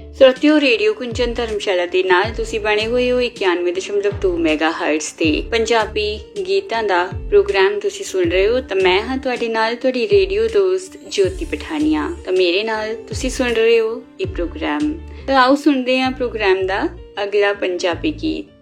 श्रोतियो radio कुंजन धर्मशाला ਦੇ ਨਾਲ ਤੁਸੀਂ ਬਣੇ ਹੋਏ ਹੋ 91.2 ਮੈਗਾਹਰਟਜ਼ ਤੇ ਪੰਜਾਬੀ ਗੀਤਾਂ ਦਾ ਪ੍ਰੋਗਰਾਮ ਤੁਸੀਂ ਸੁਣ ਰਹੇ ਹੋ ਤਾਂ ਮੈਂ ਹਾਂ ਤੁਹਾਡੇ ਨਾਲ ਤੁਹਾਡੀ ਰੇਡੀਓ ਦੋਸਤ ਜੋਤੀ ਪਠਾਨੀਆ। ਤਾਂ ਮੇਰੇ ਨਾਲ ਤੁਸੀਂ ਸੁਣ ਰਹੇ ਹੋ ਇਹ ਪ੍ਰੋਗਰਾਮ। ਤਾਂ ਆਓ ਸੁਣਦੇ ਹਾਂ ਪ੍ਰੋਗਰਾਮ ਦਾ ਅਗਲਾ ਪੰਜਾਬੀ ਗੀਤ।